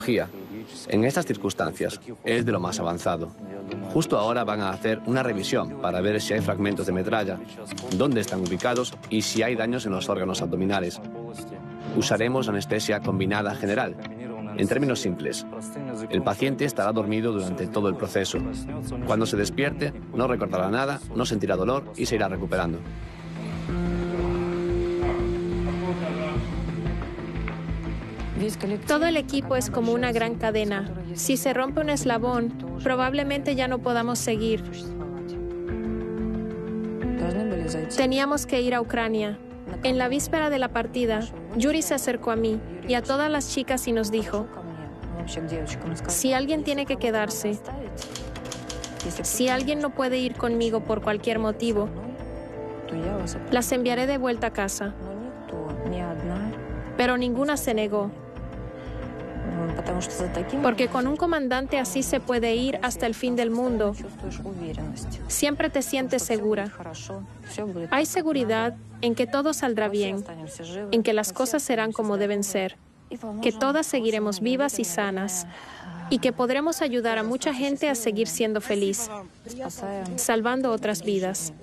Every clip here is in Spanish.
En estas circunstancias es de lo más avanzado. Justo ahora van a hacer una revisión para ver si hay fragmentos de metralla, dónde están ubicados y si hay daños en los órganos abdominales. Usaremos anestesia combinada general. En términos simples, el paciente estará dormido durante todo el proceso. Cuando se despierte, no recordará nada, no sentirá dolor y se irá recuperando. Todo el equipo es como una gran cadena. Si se rompe un eslabón, probablemente ya no podamos seguir. Teníamos que ir a Ucrania. En la víspera de la partida, Yuri se acercó a mí y a todas las chicas y nos dijo: si alguien tiene que quedarse, si alguien no puede ir conmigo por cualquier motivo, las enviaré de vuelta a casa. Pero ninguna se negó. Porque con un comandante así se puede ir hasta el fin del mundo. Siempre te sientes segura. Hay seguridad en que todo saldrá bien, en que las cosas serán como deben ser, que todas seguiremos vivas y sanas, y que podremos ayudar a mucha gente a seguir siendo feliz, salvando otras vidas.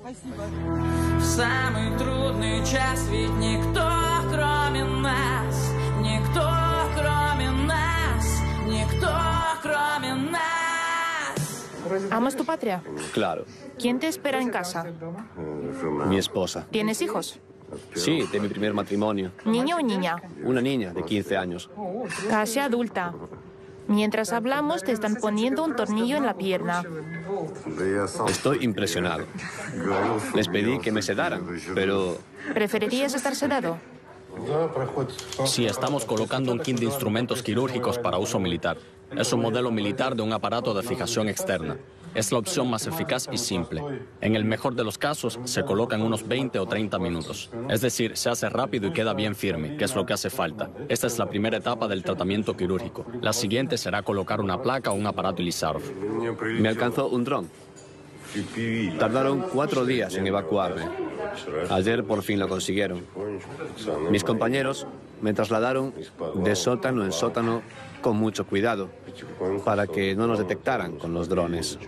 ¿Amas tu patria? Claro. ¿Quién te espera en casa? Mi esposa. ¿Tienes hijos? Sí, de mi primer matrimonio. ¿Niño o niña? Una niña de 15 años. Casi adulta. Mientras hablamos, te están poniendo un tornillo en la pierna. Estoy impresionado. Les pedí que me sedaran, pero... ¿Preferirías estar sedado? Sí, estamos colocando un kit de instrumentos quirúrgicos para uso militar. Es un modelo militar de un aparato de fijación externa. Es la opción más eficaz y simple. En el mejor de los casos, se coloca en unos 20 o 30 minutos. Es decir, se hace rápido y queda bien firme, que es lo que hace falta. Esta es la primera etapa del tratamiento quirúrgico. La siguiente será colocar una placa o un aparato Ilizarov. Me alcanzó un dron. Tardaron 4 días en evacuarme. Ayer por fin lo consiguieron. Mis compañeros me trasladaron de sótano en sótano con mucho cuidado, para que no nos detectaran con los drones.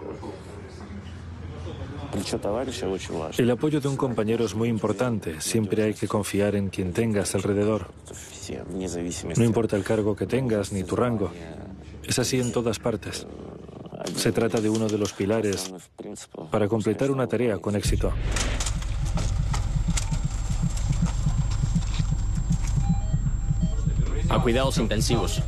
El apoyo de un compañero es muy importante. Siempre hay que confiar en quien tengas alrededor. No importa el cargo que tengas ni tu rango. Es así en todas partes. Se trata de uno de los pilares para completar una tarea con éxito. A cuidados intensivos.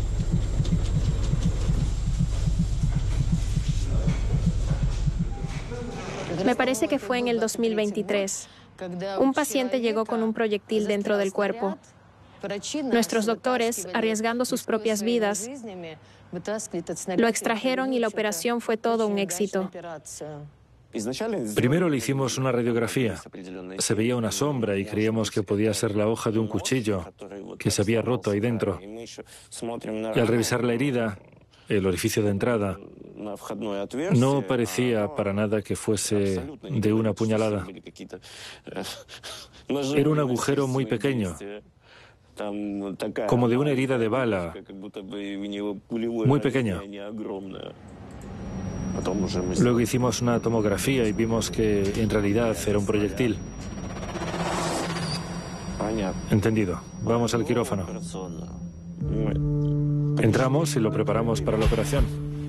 Me parece que fue en el 2023. Un paciente llegó con un proyectil dentro del cuerpo. Nuestros doctores, arriesgando sus propias vidas, lo extrajeron y la operación fue todo un éxito. Primero le hicimos una radiografía. Se veía una sombra y creíamos que podía ser la hoja de un cuchillo que se había roto ahí dentro. Y al revisar la herida, el orificio de entrada, no parecía para nada que fuese de una puñalada. Era un agujero muy pequeño, como de una herida de bala, muy pequeña. Luego hicimos una tomografía y vimos que en realidad era un proyectil. Entendido. Vamos al quirófano. Entramos y lo preparamos para la operación.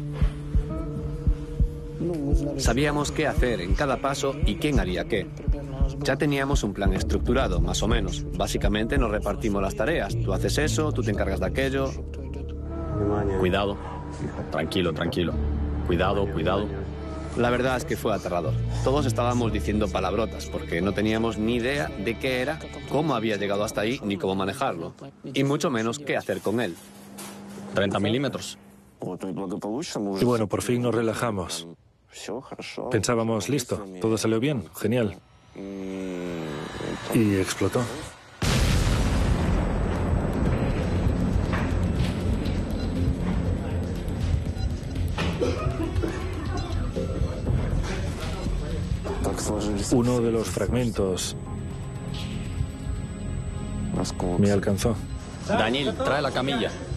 Sabíamos qué hacer en cada paso y quién haría qué. Ya teníamos un plan estructurado, más o menos. Básicamente nos repartimos las tareas. Tú haces eso, tú te encargas de aquello. Cuidado. Tranquilo, tranquilo. Cuidado, cuidado. La verdad es que fue aterrador. Todos estábamos diciendo palabrotas porque no teníamos ni idea de qué era, cómo había llegado hasta ahí, ni cómo manejarlo. Y mucho menos qué hacer con él. 30 milímetros. Y bueno, por fin nos relajamos. Pensábamos, listo, todo salió bien, genial. Y explotó. Uno de los fragmentos me alcanzó. Daniel, trae la camilla.